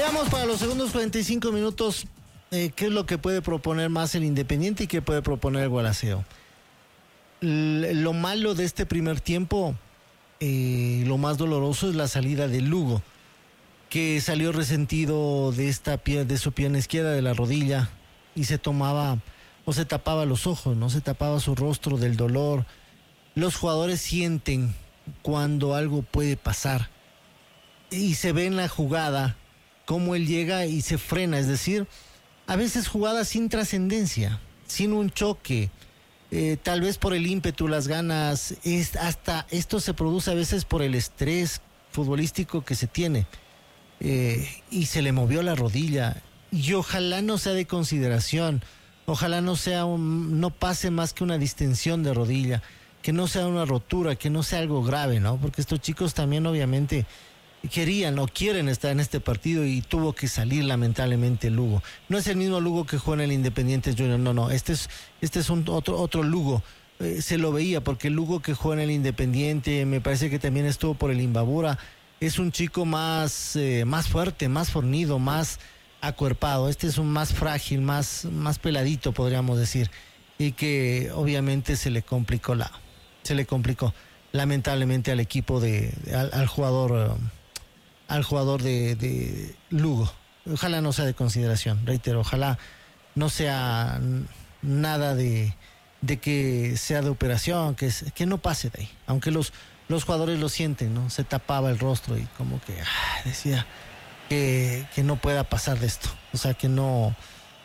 Veamos para los segundos 45 minutos qué es lo que puede proponer más el Independiente y qué puede proponer el Gualaceo. Lo malo de este primer tiempo, lo más doloroso es la salida de Lugo, que salió resentido de su pierna izquierda, de la rodilla, y se tomaba o se tapaba los ojos, no se tapaba su rostro del dolor. Los jugadores sienten cuando algo puede pasar y se ve en la jugada cómo él llega y se frena, es decir, a veces jugadas sin trascendencia, sin un choque, tal vez por el ímpetu, las ganas, hasta esto se produce a veces por el estrés futbolístico que se tiene, y se le movió la rodilla, y ojalá no sea de consideración, ojalá no pase más que una distensión de rodilla, que no sea una rotura, que no sea algo grave, ¿no? Porque estos chicos también obviamente querían o quieren estar en este partido y tuvo que salir lamentablemente Lugo. No es el mismo Lugo que juega en el Independiente Junior, no, este es otro Lugo. Se lo veía porque el Lugo que juega en el Independiente, me parece que también estuvo por el Imbabura, es un chico más fuerte, más fornido, más acuerpado. Este es un más frágil, más peladito, podríamos decir, y que obviamente se le complicó lamentablemente al equipo al jugador de Lugo. Ojalá no sea de consideración, reitero, ojalá no sea nada de que sea de operación, que no pase de ahí, aunque los jugadores lo sienten, ¿no? Se tapaba el rostro y como que decía que no pueda pasar de esto, o sea que no,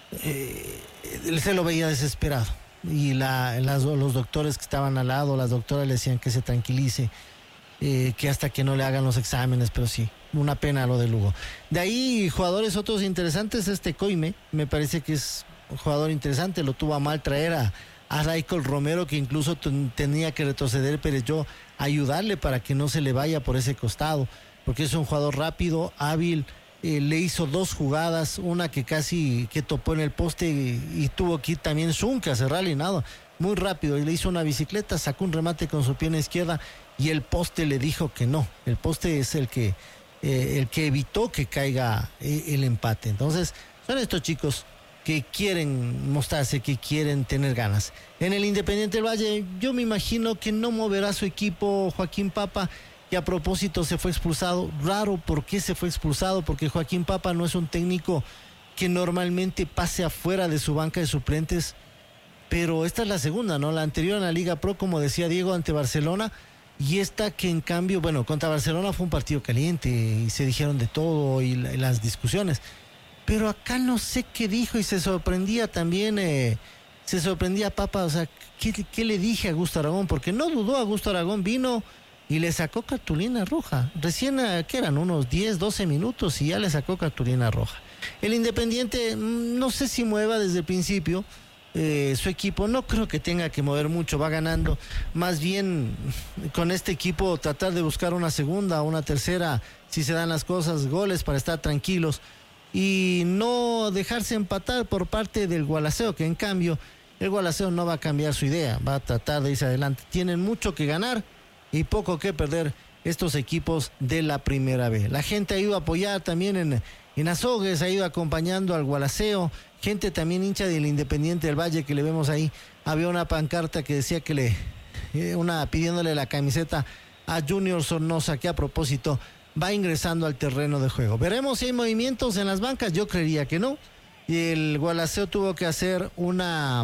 se lo veía desesperado, y los doctores que estaban al lado, las doctoras le decían que se tranquilice, que hasta que no le hagan los exámenes, pero sí, una pena lo de Lugo. De ahí jugadores otros interesantes, Coime, me parece que es un jugador interesante, lo tuvo a mal traer a Raikol Romero, que incluso tenía que retroceder, pero yo ayudarle para que no se le vaya por ese costado, porque es un jugador rápido, hábil, le hizo 2 jugadas, una que casi que topó en el poste y tuvo que ir también Zunca a cerrarle y nada, muy rápido, y le hizo una bicicleta, sacó un remate con su pierna izquierda y el poste le dijo que no, el poste es el que evitó que caiga el empate. Entonces son estos chicos que quieren mostrarse, que quieren tener ganas. En el Independiente del Valle, yo me imagino que no moverá su equipo Joaquín Papa, que a propósito se fue expulsado. Raro, ¿por qué se fue expulsado? Porque Joaquín Papa no es un técnico que normalmente pase afuera de su banca de suplentes, pero esta es la segunda, ¿no? La anterior en la Liga Pro, como decía Diego, ante Barcelona, y esta que en cambio, bueno, contra Barcelona fue un partido caliente y se dijeron de todo y las discusiones, pero acá no sé qué dijo y se sorprendía también, Papa, o sea, ¿qué le dije a Augusto Aragón? Porque no dudó, Augusto Aragón vino y le sacó cartulina roja, recién, que eran unos 10, 12 minutos y ya le sacó cartulina roja. El Independiente, no sé si mueva desde el principio, su equipo, no creo que tenga que mover mucho, va ganando, más bien con este equipo tratar de buscar una segunda, una tercera, si se dan las cosas, goles para estar tranquilos y no dejarse empatar por parte del Gualaceo, que en cambio el Gualaceo no va a cambiar su idea, va a tratar de irse adelante. Tienen mucho que ganar y poco que perder estos equipos de la Primera B. La gente ha ido a apoyar también en Azogues, ha ido acompañando al Gualaceo, gente también hincha del Independiente del Valle que le vemos ahí. Había una pancarta que decía que pidiéndole la camiseta a Junior Sornosa, que a propósito va ingresando al terreno de juego. Veremos si hay movimientos en las bancas, yo creería que no. Y el Gualaceo tuvo que hacer un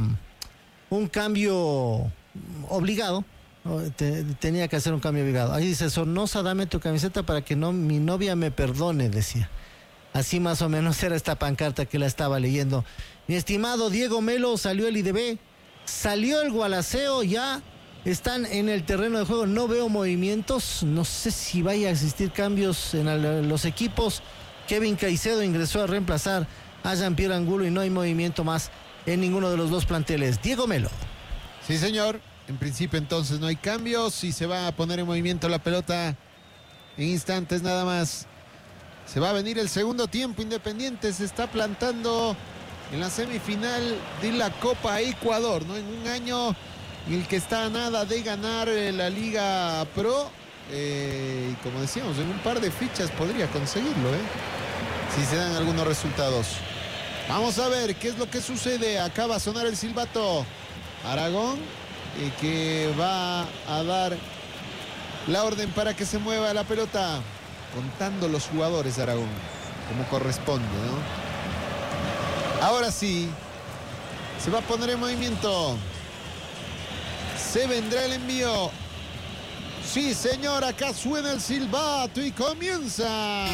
cambio obligado. Tenía que hacer un cambio obligado. Ahí dice: Sornosa, dame tu camiseta para que mi novia me perdone, decía. Así más o menos era esta pancarta que la estaba leyendo. Mi estimado Diego Melo, salió el IDB, salió el Gualaceo, ya están en el terreno de juego, no veo movimientos, no sé si vaya a existir cambios en los equipos. Kevin Caicedo ingresó a reemplazar a Jean-Pierre Angulo y no hay movimiento más en ninguno de los dos planteles. Diego Melo. Sí, señor. En principio entonces no hay cambios y se va a poner en movimiento la pelota en instantes nada más. Se va a venir el segundo tiempo. Independiente se está plantando en la semifinal de la Copa Ecuador, ¿no? En un año en el que está a nada de ganar la Liga Pro. Y como decíamos, en un par de fichas podría conseguirlo, ¿eh? si se dan algunos resultados. Vamos a ver qué es lo que sucede. Acaba de sonar el silbato. Aragón, que va a dar la orden para que se mueva la pelota. Contando los jugadores de Aragón, como corresponde, ¿no? Ahora sí, se va a poner en movimiento. Se vendrá el envío. Sí, señor, acá suena el silbato y comienza.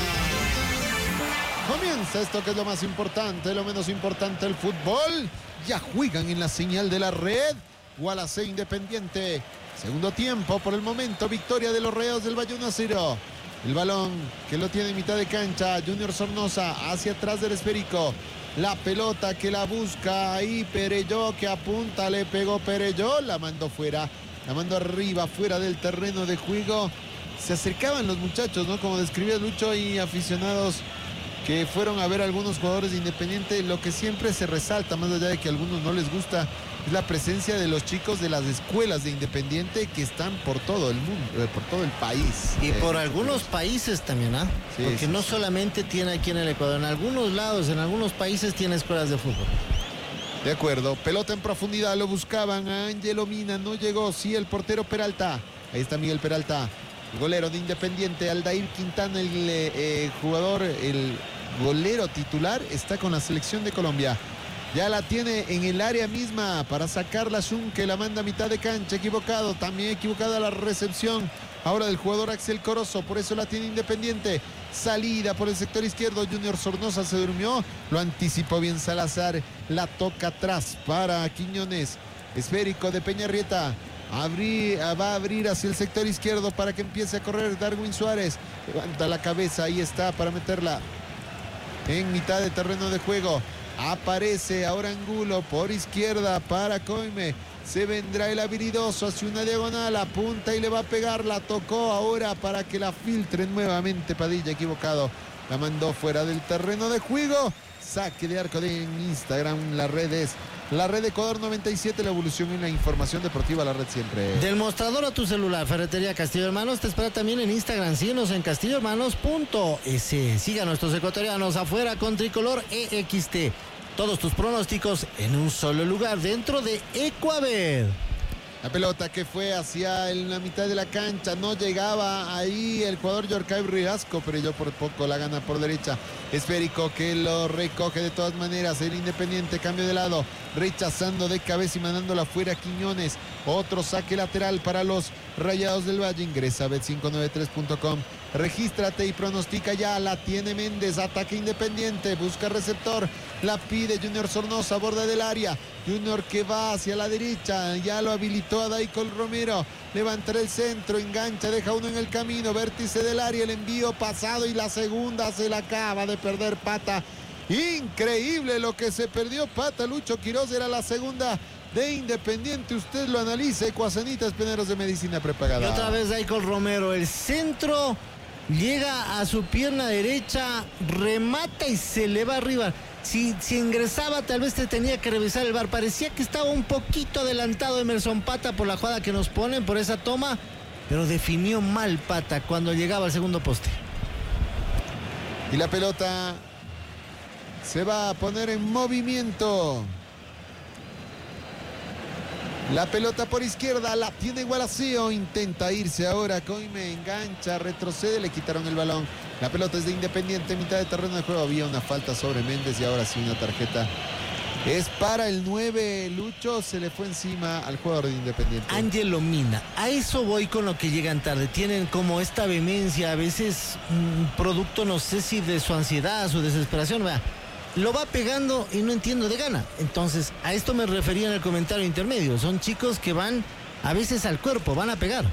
Comienza esto que es lo más importante, lo menos importante, el fútbol. Ya juegan en la señal de la red. Gualaceo Independiente. Segundo tiempo, por el momento, victoria de los Rayados del Valle 1-0. El balón que lo tiene en mitad de cancha, Junior Sornosa hacia atrás del esférico. La pelota que la busca ahí Perelló, que apunta, le pegó Perelló, la mandó fuera, la mandó arriba, fuera del terreno de juego. Se acercaban los muchachos, ¿no? Como describía Lucho, y aficionados que fueron a ver a algunos jugadores de Independiente. Lo que siempre se resalta, más allá de que a algunos no les gusta, es la presencia de los chicos de las escuelas de Independiente que están por todo el mundo, por todo el país. Y por algunos países también, ¿ah? Sí, porque sí, no sí. solamente tiene aquí en el Ecuador, en algunos lados, en algunos países tiene escuelas de fútbol. De acuerdo, pelota en profundidad, lo buscaban a Ángelo Mina, no llegó, sí, el portero Peralta. Ahí está Miguel Peralta, el golero de Independiente. Aldair Quintana, el jugador, el golero titular, está con la selección de Colombia. Ya la tiene en el área misma para sacarla Zun, que la manda a mitad de cancha. Equivocado, también equivocada la recepción ahora del jugador Axel Corozo, por eso la tiene Independiente. Salida por el sector izquierdo, Junior Sornosa se durmió, lo anticipó bien Salazar, la toca atrás para Quiñones. Esférico de Peñarrieta, va a abrir hacia el sector izquierdo para que empiece a correr Darwin Suárez. Levanta la cabeza, ahí está para meterla en mitad de terreno de juego. Aparece ahora Angulo por izquierda para Coime. Se vendrá el habilidoso hacia una diagonal, apunta y le va a pegar. La tocó ahora para que la filtren nuevamente. Padilla, equivocado, la mandó fuera del terreno de juego. Saque de arco de Instagram. La red es la red Ecuador 97, la evolución y la información deportiva, la red siempre. Del mostrador a tu celular, Ferretería Castillo Hermanos te espera también en Instagram. Síguenos en castillohermanos.es. Siga a nuestros ecuatorianos afuera con Tricolor EXT. Todos tus pronósticos en un solo lugar dentro de Ecuabet. La pelota que fue hacia la mitad de la cancha, no llegaba ahí el jugador Yorcay Riasco, pero yo por poco la gana por derecha. Esférico que lo recoge de todas maneras el Independiente, cambio de lado, rechazando de cabeza y mandándola fuera Quiñones. Otro saque lateral para los Rayados del Valle. Ingresa a bet593.com, regístrate y pronostica ya. La tiene Méndez, ataque Independiente, busca receptor, la pide Junior Sornosa, borde del área. Junior que va hacia la derecha, ya lo habilitó a Daicol Romero, levantará el centro, engancha, deja uno en el camino, vértice del área, el envío pasado y la segunda se la acaba de perder Pata. Increíble lo que se perdió Pata. Lucho Quiroz, era la segunda de Independiente. Usted lo analiza. Ecuacenitas Peneros de Medicina Prepagada. Y otra vez Daicol Romero, el centro llega a su pierna derecha, remata y se le va arriba. Si ingresaba, tal vez te tenía que revisar el VAR. Parecía que estaba un poquito adelantado Emerson Pata por la jugada que nos ponen, por esa toma, pero definió mal Pata cuando llegaba al segundo poste. Y la pelota se va a poner en movimiento. La pelota por izquierda, la tiene Gualaceo, intenta irse ahora, Coime engancha, retrocede, le quitaron el balón. La pelota es de Independiente, mitad de terreno de juego, había una falta sobre Méndez y ahora sí una tarjeta. Es para el 9, Lucho, se le fue encima al jugador de Independiente. Ángelo Mina, a eso voy con lo que llegan tarde, tienen como esta vehemencia, a veces un producto, no sé si de su ansiedad, su desesperación, vea. Lo va pegando y no entiendo de gana. Entonces, a esto me refería en el comentario intermedio. Son chicos que van a veces al cuerpo, van a pegar.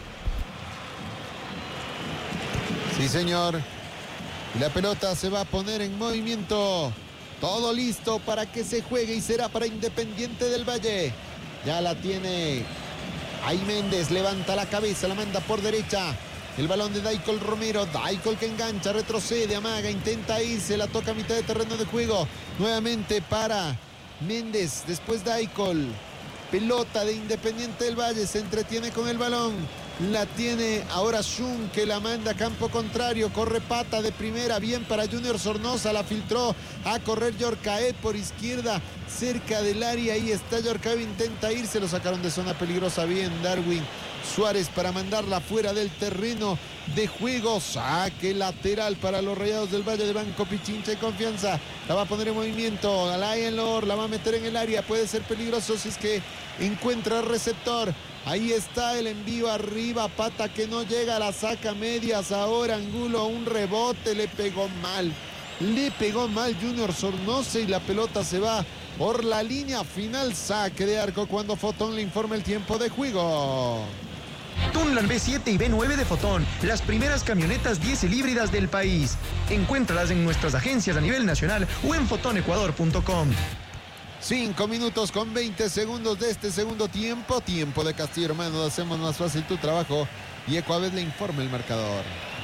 Sí, señor. Y la pelota se va a poner en movimiento. Todo listo para que se juegue y será para Independiente del Valle. Ya la tiene ahí Méndez, levanta la cabeza, la manda por derecha. El balón de Daicol Romero, Daicol que engancha, retrocede, amaga, intenta irse, la toca a mitad de terreno de juego. Nuevamente para Méndez, después Daicol. Pelota de Independiente del Valle, se entretiene con el balón. La tiene ahora Shun, que la manda a campo contrario. Corre Pata de primera. Bien para Junior Sornosa. La filtró a correr Yorcaev por izquierda. Cerca del área. Ahí está Yorcaev. Intenta irse. Lo sacaron de zona peligrosa. Bien Darwin Suárez para mandarla fuera del terreno de juego. Saque lateral para los Rayados del Valle de Banco Pichincha y Confianza. La va a poner en movimiento. A Lion Lord. La va a meter en el área. Puede ser peligroso si es que encuentra el receptor. Ahí está el envío arriba, Pata que no llega, la saca medias, ahora Angulo, un rebote, le pegó mal Junior Sornosa y la pelota se va por la línea final, saque de arco cuando Fotón le informa el tiempo de juego. Tunland B7 y B9 de Fotón, las primeras camionetas diésel híbridas del país. Encuéntralas en nuestras agencias a nivel nacional o en fotonecuador.com. 5 minutos con 20 segundos de este segundo tiempo. Tiempo de Castillo Hermanos. Hacemos más fácil tu trabajo. Y Ecuabet le informa el marcador.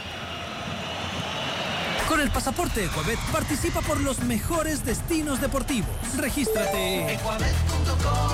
Con el pasaporte Ecuabet participa por los mejores destinos deportivos. Regístrate. Ecuabet.com.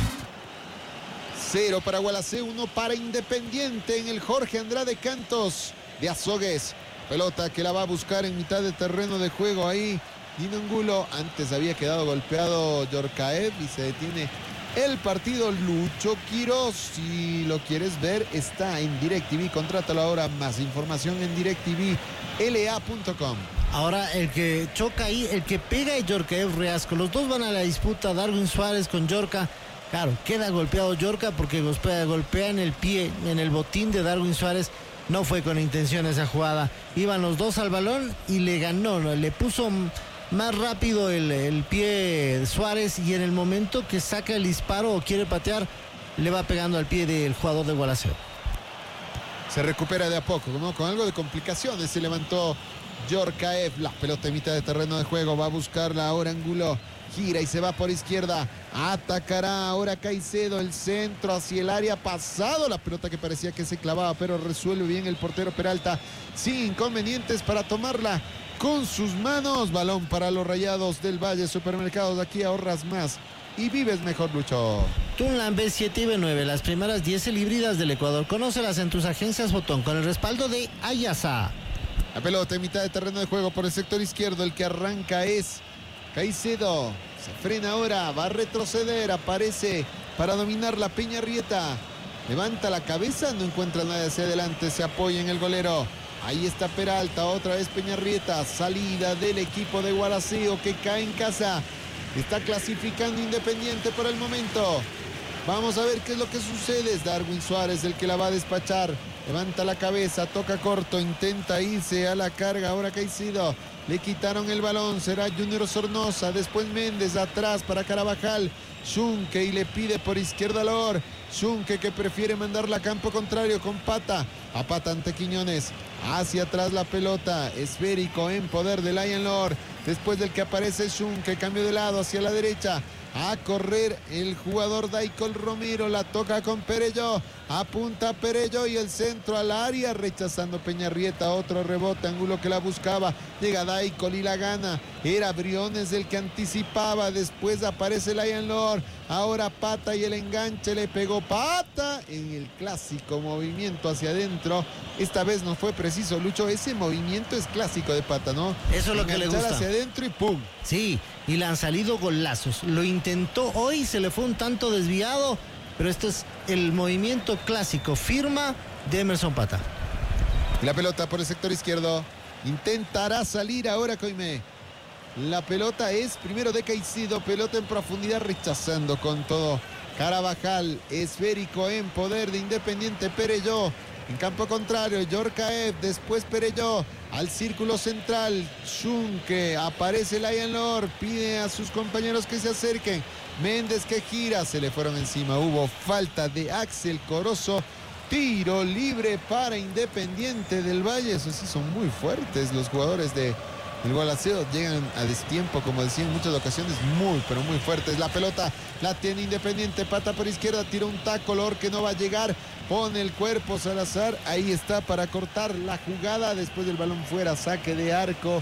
0 para Gualaceo, 1 para Independiente en el Jorge Andrade Cantos de Azogues. Pelota que la va a buscar en mitad de terreno de juego ahí. Dino Angulo, antes había quedado golpeado Yorcaev y se detiene el partido. Lucho Quiroz, si lo quieres ver, está en DirecTV. Contrátalo ahora. Más información en DirecTV.la.com. Ahora el que choca ahí, el que pega es Yorcaev Reasco. Los dos van a la disputa. Darwin Suárez con Yorca. Claro, queda golpeado Yorca porque golpea en el pie, en el botín de Darwin Suárez. No fue con intención esa jugada. Iban los dos al balón y le ganó, ¿no? Le puso más rápido el pie de Suárez y en el momento que saca el disparo o quiere patear, le va pegando al pie del jugador de Gualaceo. Se recupera de a poco, ¿no? Con algo de complicaciones se levantó Yorcaev. La pelota en mitad de terreno de juego, va a buscarla ahora Angulo. Gira y se va por izquierda. Atacará ahora Caicedo, el centro hacia el área, pasado la pelota que parecía que se clavaba, pero resuelve bien el portero Peralta, sin inconvenientes para tomarla con sus manos. Balón para los Rayados del Valle. Supermercados, aquí ahorras más y vives mejor, Lucho. Tunland B7 y B9, las primeras diésel híbridas del Ecuador. Conócelas en tus agencias Botón con el respaldo de Ayasa. La pelota en mitad de terreno de juego por el sector izquierdo. El que arranca es Caicedo. Se frena ahora, va a retroceder, aparece para dominar la Peñarrieta. Levanta la cabeza, no encuentra nada hacia adelante, se apoya en el golero. Ahí está Peralta, otra vez Peñarrieta. Salida del equipo de Gualaceo que cae en casa. Está clasificando Independiente por el momento. Vamos a ver qué es lo que sucede. Es Darwin Suárez el que la va a despachar. Levanta la cabeza, toca corto, intenta irse a la carga. Ahora Caicedo. Le quitaron el balón, será Junior Sornosa, después Méndez, atrás para Carabajal. Junque y le pide por izquierda Lor. Junque que prefiere mandarla a campo contrario con Pata. A Pata ante Quiñones. Hacia atrás la pelota. Esférico en poder de Lion Lord. Después del que aparece Junque, cambio de lado hacia la derecha. A correr el jugador Daicol Romero, la toca con Perello, apunta Perello y el centro al área, rechazando Peñarrieta, otro rebote, Angulo que la buscaba, llega Daicol y la gana, era Briones el que anticipaba, después aparece Lion Lord, ahora Pata y el enganche, le pegó Pata en el clásico movimiento hacia adentro, esta vez no fue preciso, Lucho, ese movimiento es clásico de Pata, ¿no? Eso es lo que le gusta. Hacia adentro y ¡pum! Sí, y le han salido golazos. Lo intentó hoy, se le fue un tanto desviado, pero este es el movimiento clásico, firma de Emerson Pata. La pelota por el sector izquierdo. Intentará salir ahora Coimé. La pelota es primero de Caicedo, pelota en profundidad rechazando con todo. Carabajal, esférico en poder de Independiente, Perello. En campo contrario, Yorcaev, después Perello, al círculo central, Junque, aparece Lion Lord, pide a sus compañeros que se acerquen, Méndez que gira, se le fueron encima, hubo falta de Axel Corozo, tiro libre para Independiente del Valle. Eso sí, son muy fuertes los jugadores de el Gualaceo, llegan a destiempo, como decía en muchas ocasiones, muy, pero muy fuertes. La pelota la tiene Independiente, Pata por izquierda, tira un taco, Lor que no va a llegar, pone el cuerpo Salazar, ahí está para cortar la jugada, después del balón fuera, saque de arco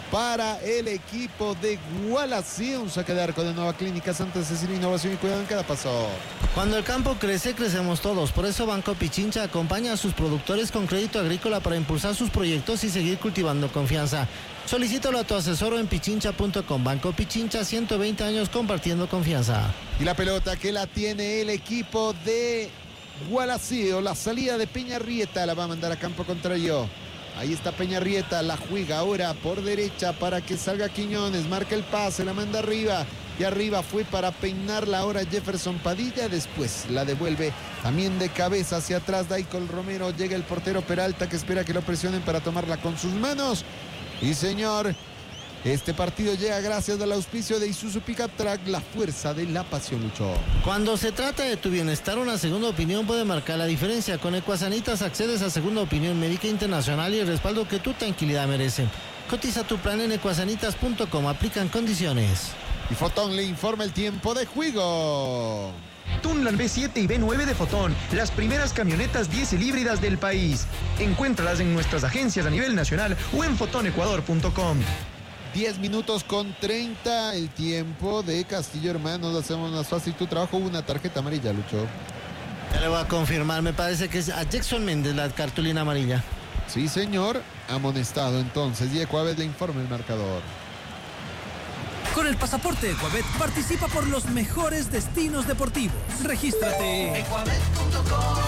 para el equipo de Gualaceo. Un saque de arco de Nueva Clínica Santa Cecilia, innovación y cuidado en cada paso. Cuando el campo crece, crecemos todos. Por eso Banco Pichincha acompaña a sus productores con crédito agrícola para impulsar sus proyectos y seguir cultivando confianza. Solicítalo a tu asesor o en pichincha.com. Banco Pichincha, 120 años compartiendo confianza. Y la pelota que la tiene el equipo de Gualaceo. La salida de Peñarrieta la va a mandar a campo contrario. Ahí está Peñarrieta, la juega ahora por derecha para que salga Quiñones, marca el pase, la manda arriba y arriba fue para peinarla ahora Jefferson Padilla, después la devuelve también de cabeza hacia atrás Daikol Romero, llega el portero Peralta que espera que lo presionen para tomarla con sus manos. Y señor, este partido llega gracias al auspicio de Isuzu Pickup Truck, la fuerza de la pasión, Lucho. Cuando se trata de tu bienestar, una segunda opinión puede marcar la diferencia. Con Ecuasanitas accedes a segunda opinión médica internacional y el respaldo que tu tranquilidad merece. Cotiza tu plan en ecuasanitas.com, aplican condiciones. Y Fotón le informa el tiempo de juego. Tunland B7 y B9 de Fotón, las primeras camionetas diésel híbridas del país. Encuéntralas en nuestras agencias a nivel nacional o en fotonecuador.com. 10 minutos con 30 el tiempo de Castillo Hermanos. Hacemos más fácil tu trabajo. Una tarjeta amarilla, Lucho. Ya le voy a confirmar, me parece que es a Jackson Méndez la cartulina amarilla. Sí, señor. Amonestado entonces. Y Ecuavet le informa el marcador. Con el pasaporte Ecuavet participa por los mejores destinos deportivos. Regístrate. Ecuavet.com.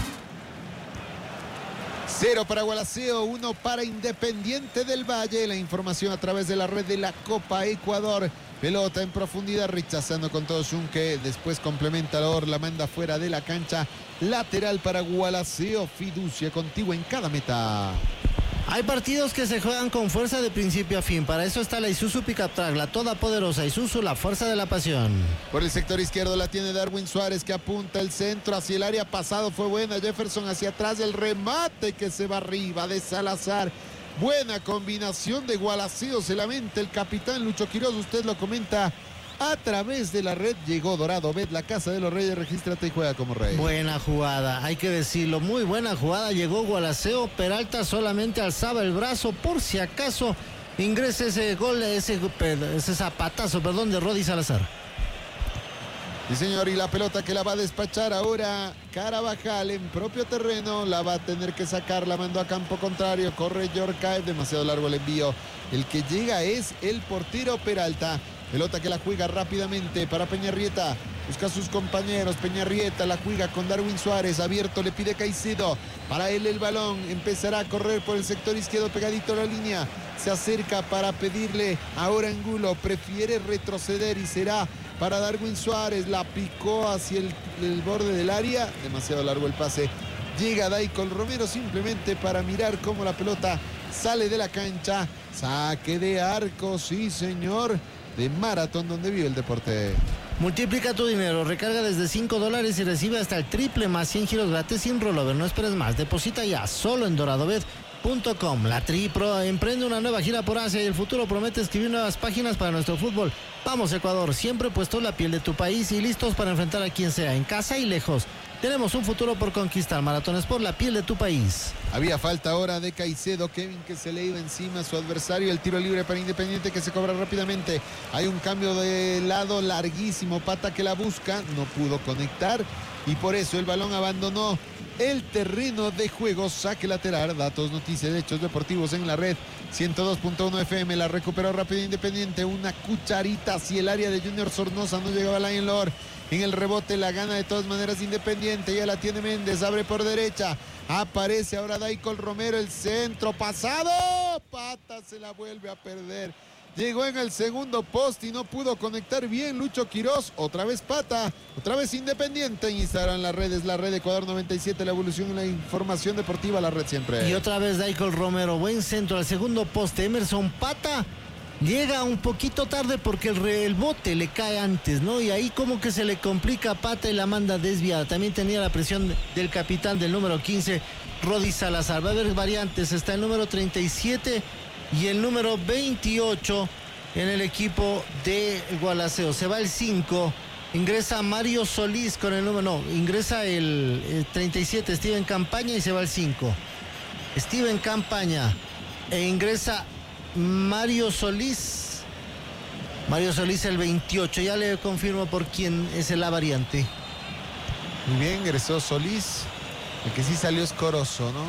0 para Gualaceo, 1 para Independiente del Valle. La información a través de la red de la Copa Ecuador. Pelota en profundidad, rechazando con todo Junque. Después complementa la manda fuera de la cancha. Lateral para Gualaceo. Fiducia contigo en cada meta. Hay partidos que se juegan con fuerza de principio a fin. Para eso está la Isuzu Pickup Truck, la todopoderosa Isuzu, la fuerza de la pasión. Por el sector izquierdo la tiene Darwin Suárez, que apunta el centro hacia el área pasado. Fue buena. Jefferson hacia atrás. El remate que se va arriba de Salazar. Buena combinación de Gualaceo. Se lamenta el capitán Lucho Quiroz. Usted lo comenta a través de la red. Llegó Dorado Bet, la casa de los reyes. Regístrate y juega como rey. Buena jugada, hay que decirlo, muy buena jugada. Llegó Gualaceo, Peralta solamente alzaba el brazo por si acaso ingrese ese gol, ese zapatazo, de Rodi Salazar. Sí, señor, y la pelota que la va a despachar ahora Carabajal en propio terreno, la va a tener que sacar, la mandó a campo contrario, corre Yorkaev, demasiado largo el envío. El que llega es el portero Peralta. Pelota que la juega rápidamente para Peñarrieta. Busca a sus compañeros. Peñarrieta la juega con Darwin Suárez. Abierto, le pide Caicedo. Para él el balón. Empezará a correr por el sector izquierdo pegadito a la línea. Se acerca para pedirle ahora Angulo. Prefiere retroceder y será para Darwin Suárez. La picó hacia el borde del área. Demasiado largo el pase. Llega Daikol Romero simplemente para mirar cómo la pelota sale de la cancha. Saque de arco, sí señor, de Maratón, donde vive el deporte. Multiplica tu dinero, recarga desde $5 y recibe hasta el triple más 100 giros gratis sin rollover. No esperes más, deposita ya solo en doradobet.com. La Tripro emprende una nueva gira por Asia y el futuro promete escribir nuevas páginas para nuestro fútbol. Vamos Ecuador, siempre puesto la piel de tu país y listos para enfrentar a quien sea, en casa y lejos. Tenemos un futuro por conquistar. Maratones por la piel de tu país. Había falta ahora de Caicedo. Kevin que se le iba encima a su adversario. El tiro libre para Independiente que se cobra rápidamente. Hay un cambio de lado larguísimo. Pata que la busca. No pudo conectar. Y por eso el balón abandonó el terreno de juego. Saque lateral. Datos, noticias, hechos deportivos en la red. 102.1 FM. La recuperó rápido Independiente. Una cucharita hacia el área de Junior Sornosa. No llegaba Lion Lord. En el rebote la gana de todas maneras Independiente. Ya la tiene Méndez. Abre por derecha. Aparece ahora Daikol Romero. El centro pasado. Pata se la vuelve a perder. Llegó en el segundo poste y no pudo conectar bien Lucho Quiroz. Otra vez Pata. Otra vez Independiente. En Instagram las redes. La red Ecuador 97. La evolución en la información deportiva. La red siempre. Y otra vez Daikol Romero. Buen centro al segundo poste. Emerson Pata llega un poquito tarde porque el bote le cae antes, ¿no? Y ahí como que se le complica a Pata y la manda desviada. También tenía la presión del capitán del número 15, Rodi Salazar. Va a haber variantes. Está el número 37 y el número 28 en el equipo de Gualaceo. Se va el 5. Ingresa Mario Solís con el número... No, ingresa el 37, Steven Campaña, y se va el 5. Steven Campaña. E ingresa Mario Solís. Mario Solís el 28, ya le confirmo por quién es la variante. Muy bien, ingresó Solís. El que sí salió es Corozo, ¿no?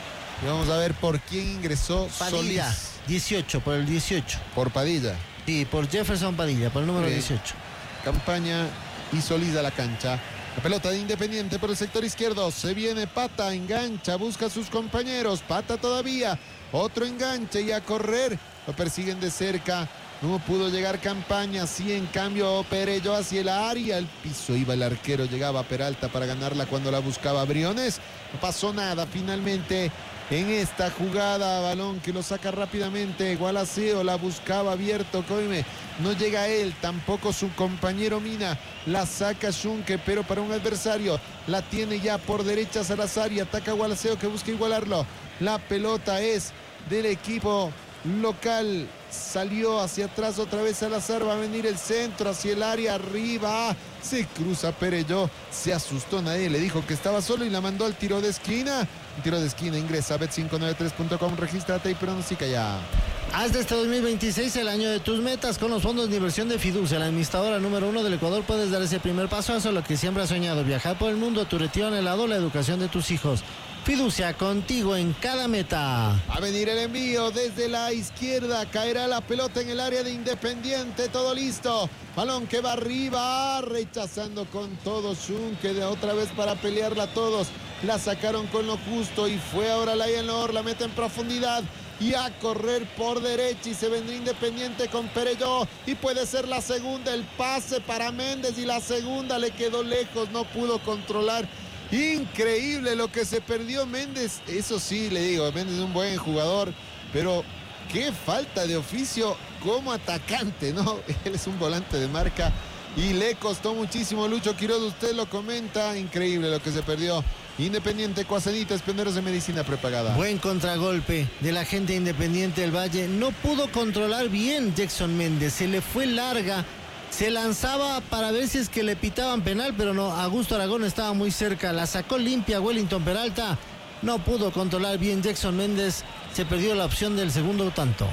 Y vamos a ver por quién ingresó Padilla, Solís. 18, por el 18. Por Padilla. Sí, por Jefferson Padilla, por el número Bien. 18. Campaña y Solís a la cancha. La pelota de Independiente por el sector izquierdo. Se viene Pata, engancha, busca a sus compañeros. Pata todavía. Otro enganche y a correr. Lo persiguen de cerca. No pudo llegar Campaña. Sí, en cambio, Perello hacia el área. El piso iba el arquero. Llegaba Peralta para ganarla cuando la buscaba Briones. No pasó nada finalmente en esta jugada. Balón que lo saca rápidamente. Gualaceo la buscaba abierto. Coime. No llega él, tampoco su compañero Mina. La saca Schunke, pero para un adversario. La tiene ya por derecha Salazar y ataca Gualaceo que busca igualarlo. La pelota es del equipo local. Salió hacia atrás otra vez Salazar. Va a venir el centro hacia el área arriba. Se cruza Perello. Se asustó, nadie le dijo que estaba solo y la mandó al tiro de esquina. Un tiro de esquina, ingresa a bet593.com, regístrate y pronostica ya. Haz de este 2026 el año de tus metas con los fondos de inversión de Fiducia, la administradora número 1 del Ecuador. Puedes dar ese primer paso hacia lo que siempre has soñado, viajar por el mundo, tu retiro anhelado, la educación de tus hijos. Fiducia, contigo en cada meta. Va a venir el envío desde la izquierda, caerá la pelota en el área de Independiente, todo listo. Balón que va arriba, rechazando con todo Schunke, de otra vez para pelearla todos. La sacaron con lo justo y fue ahora Lion Lord, la mete en profundidad. Y a correr por derecha y se vendrá Independiente con Perello y puede ser la segunda, el pase para Méndez y la segunda le quedó lejos, no pudo controlar. Increíble lo que se perdió Méndez, eso sí le digo, Méndez es un buen jugador, pero qué falta de oficio como atacante, ¿no? Él es un volante de marca y le costó muchísimo. Lucho Quiroz, usted lo comenta, increíble lo que se perdió. Independiente, Cuacenita, Espenderos de Medicina prepagada. Buen contragolpe de la gente Independiente del Valle. No pudo controlar bien Jackson Méndez. Se le fue larga. Se lanzaba para ver si es que le pitaban penal, pero no. Augusto Aragón estaba muy cerca. La sacó limpia Wellington Peralta. No pudo controlar bien Jackson Méndez. Se perdió la opción del segundo tanto.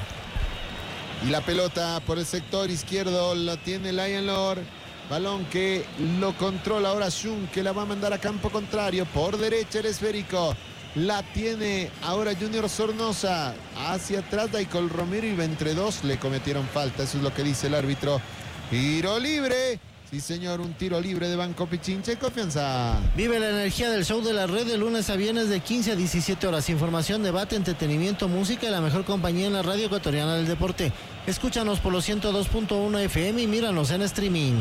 Y la pelota por el sector izquierdo la tiene Lion Lord. Balón que lo controla ahora Schunke, que la va a mandar a campo contrario. Por derecha el esférico. La tiene ahora Junior Sornosa. Hacia atrás Daicol Romero y entre dos le cometieron falta. Eso es lo que dice el árbitro. Tiro libre. Sí, señor, un tiro libre de Banco Pichincha. Confianza. Vive la energía del show de la red de lunes a viernes de 15 a 17 horas. Información, debate, entretenimiento, música y la mejor compañía en la radio ecuatoriana del deporte. Escúchanos por los 102.1 FM y míranos en streaming.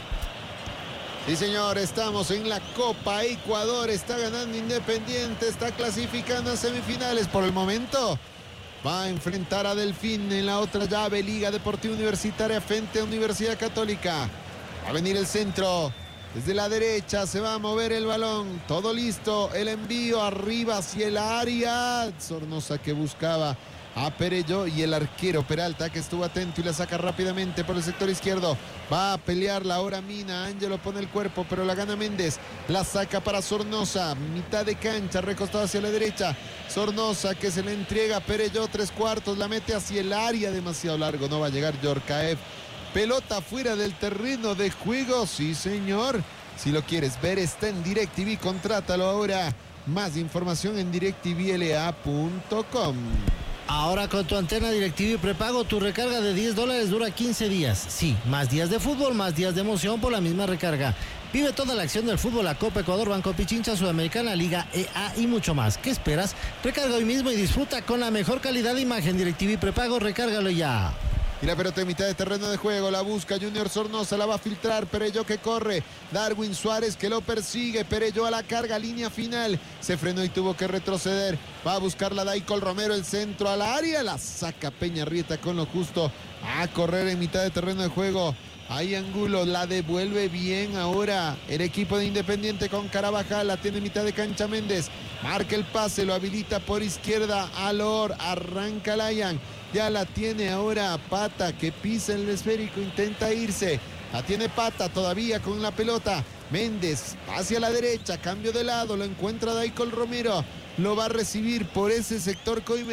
Sí, señor, estamos en la Copa Ecuador. Está ganando Independiente, está clasificando a semifinales por el momento. Va a enfrentar a Delfín en la otra llave, Liga Deportiva Universitaria frente a Universidad Católica. Va a venir el centro. Desde la derecha se va a mover el balón. Todo listo. El envío arriba hacia el área. Sornosa que buscaba a Perello y el arquero Peralta que estuvo atento y la saca rápidamente por el sector izquierdo. Va a pelearla ahora Mina. Ángelo pone el cuerpo pero la gana Méndez. La saca para Sornosa. Mitad de cancha, recostado hacia la derecha. Sornosa que se le entrega a Perello, 3/4. La mete hacia el área, demasiado largo. No va a llegar Yorkaev. Pelota fuera del terreno de juego. Sí, señor. Si lo quieres ver, está en DirecTV. Contrátalo ahora. Más información en directvla.com. Ahora con tu antena DirecTV prepago, tu recarga de $10 dura 15 días. Sí, más días de fútbol, más días de emoción por la misma recarga. Vive toda la acción del fútbol, la Copa Ecuador, Banco Pichincha, Sudamericana, Liga EA y mucho más. ¿Qué esperas? Recarga hoy mismo y disfruta con la mejor calidad de imagen. DirecTV prepago, recárgalo ya. Y la pelota en mitad de terreno de juego, la busca Junior Sornosa, la va a filtrar, Perello que corre, Darwin Suárez que lo persigue, Perello a la carga, línea final, se frenó y tuvo que retroceder, va a buscar la Daicol Romero, el centro a la área, la saca Peña Rieta con lo justo, a correr en mitad de terreno de juego, ahí Angulo, la devuelve bien ahora el equipo de Independiente con Carabajal, la tiene en mitad de cancha Méndez, marca el pase, lo habilita por izquierda, Alor, arranca Layan. Ya la tiene ahora Pata que pisa el esférico, intenta irse. La tiene Pata todavía con la pelota. Méndez hacia la derecha, cambio de lado, lo encuentra Daicol Romero. Lo va a recibir por ese sector Coime.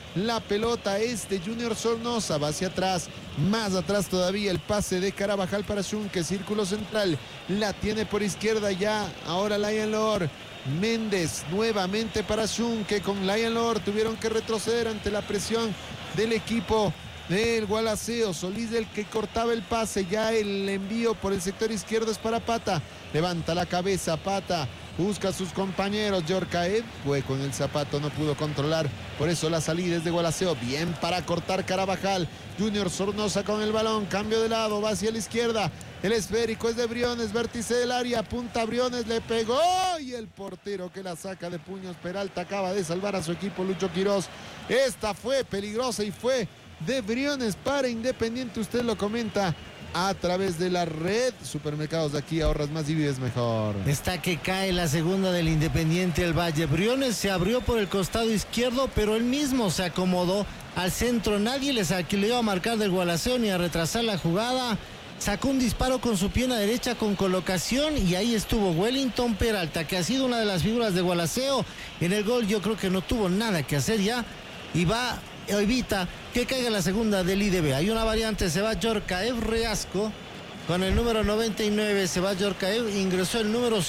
La pelota es de Junior Sornosa, va hacia atrás, más atrás todavía el pase de Carabajal para Schunke, círculo central, la tiene por izquierda ya, ahora Lion Lord, Méndez nuevamente para Schunke, con Lion Lord tuvieron que retroceder ante la presión del equipo del Gualaceo. Solís el que cortaba el pase, ya el envío por el sector izquierdo es para Pata, levanta la cabeza Pata, busca a sus compañeros. Yorkaev fue con el zapato, no pudo controlar, por eso la salida es de Gualaceo. Bien para cortar Carabajal. Junior Sornosa con el balón, cambio de lado, va hacia la izquierda. El esférico es de Briones, vértice del área, punta Briones, le pegó y el portero que la saca de puños. Peralta acaba de salvar a su equipo, Lucho Quiroz. Esta fue peligrosa y fue de Briones para Independiente. Usted lo comenta a través de la red. Supermercados de aquí, ahorras más y vives mejor. Está que cae la segunda del Independiente del Valle. Briones se abrió por el costado izquierdo, pero él mismo se acomodó al centro. Nadie les alquiló a marcar del Gualaceo ni a retrasar la jugada. Sacó un disparo con su pierna derecha con colocación y ahí estuvo Wellington Peralta, que ha sido una de las figuras de Gualaceo. En el gol yo creo que no tuvo nada que hacer ya y evita que caiga la segunda del IDB. Hay una variante, se va Yorkaev Reasco con el número 99, se va Yorkaev, ingresó el número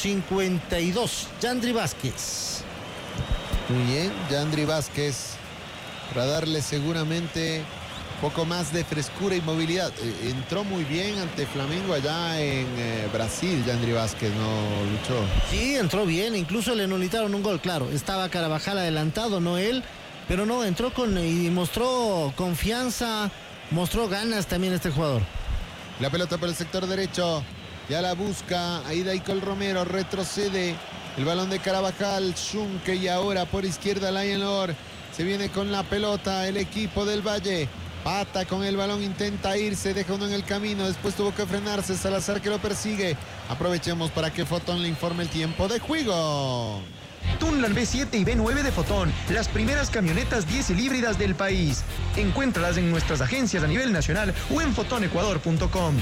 52, Yandri Vázquez. Muy bien, Yandri Vázquez, para darle seguramente poco más de frescura y movilidad. Entró muy bien ante Flamengo allá en Brasil, Yandri Vázquez, ¿no, Lucho? Sí, entró bien, incluso le anularon un gol, claro, estaba Carabajal adelantado, no él, pero no, entró y mostró confianza, mostró ganas también este jugador. La pelota por el sector derecho, ya la busca, ahí Daicol Romero, retrocede el balón de Carabajal, Schunke, y ahora por izquierda Lion Lord, se viene con la pelota el equipo del Valle. Pata con el balón, intenta irse, deja uno en el camino, después tuvo que frenarse, Salazar que lo persigue. Aprovechemos para que Fotón le informe el tiempo de juego. Tunland B7 y B9 de Fotón, las primeras camionetas diésel híbridas del país. Encuéntralas en nuestras agencias a nivel nacional o en fotonecuador.com.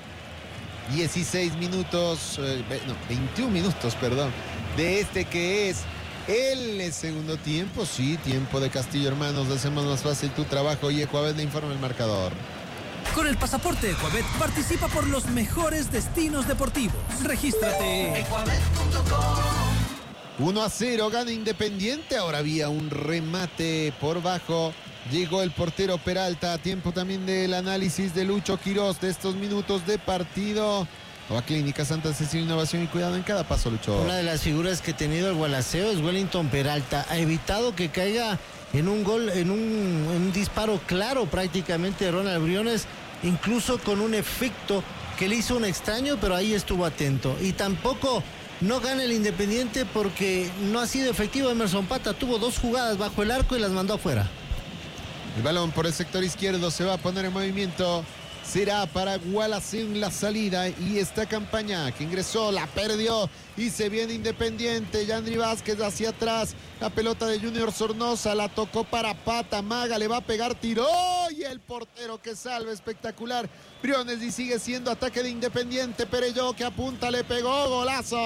21 minutos, perdón, de este que es el segundo tiempo. Sí, tiempo de Castillo Hermanos, hacemos más fácil tu trabajo y Ecuavit le informa el marcador. Con el pasaporte Ecuavit participa por los mejores destinos deportivos. Regístrate. Ecuavit.com. 1-0, gana Independiente. Ahora había un remate por bajo. Llegó el portero Peralta. A tiempo también del análisis de Lucho Quiroz de estos minutos de partido. Nueva Clínica Santa Cecilia, innovación y cuidado en cada paso, Lucho. Una de las figuras que ha tenido el Gualaceo es Wellington Peralta. Ha evitado que caiga en un gol, en un disparo claro prácticamente de Ronald Briones, incluso con un efecto que le hizo un extraño, pero ahí estuvo atento. Y tampoco no gana el Independiente porque no ha sido efectivo Emerson Pata. Tuvo dos jugadas bajo el arco y las mandó afuera. El balón por el sector izquierdo se va a poner en movimiento. Será para Gualaceo en la salida. Y esta campaña que ingresó, la perdió y se viene Independiente. Yandri Vázquez hacia atrás. La pelota de Junior Sornosa la tocó para Pata. Maga le va a pegar, tiró y el portero que salva, espectacular. Briones, y sigue siendo ataque de Independiente. Perelló que apunta, le pegó, golazo.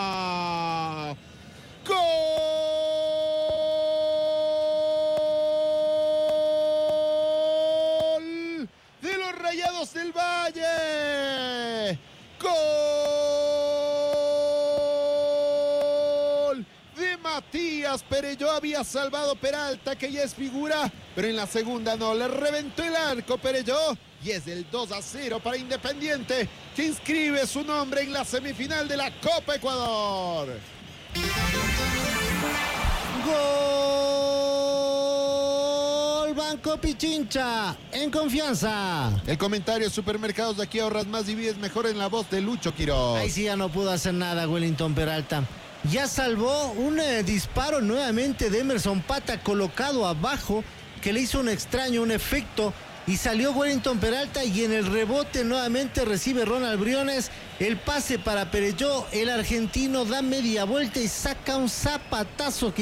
¡Gol! Rayados del Valle. Gol de Matías Perelló. Había salvado Peralta, que ya es figura, pero en la segunda no, le reventó el arco Perelló y es el 2-0 para Independiente, que inscribe su nombre en la semifinal de la Copa Ecuador. ¡Gol! Banco Pichincha, en confianza. El comentario: Supermercados de aquí, ahorras más y vives mejor, en la voz de Lucho Quiroz. Ahí sí ya no pudo hacer nada Wellington Peralta. Ya salvó un disparo nuevamente de Emerson Pata colocado abajo, que le hizo un extraño, un efecto, y salió Wellington Peralta, y en el rebote nuevamente recibe Ronald Briones. El pase para Perelló, el argentino da media vuelta y saca un zapatazo que